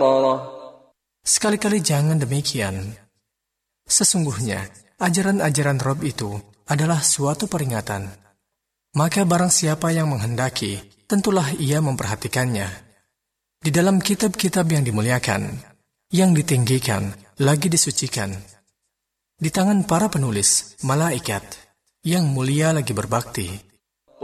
Sekali-kali jangan demikian. Sesungguhnya, ajaran-ajaran Rob itu adalah suatu peringatan. Maka barang siapa yang menghendaki, tentulah ia memperhatikannya. Di dalam kitab-kitab yang dimuliakan, yang ditinggikan, lagi disucikan. Di tangan para penulis, malaikat, yang mulia lagi berbakti.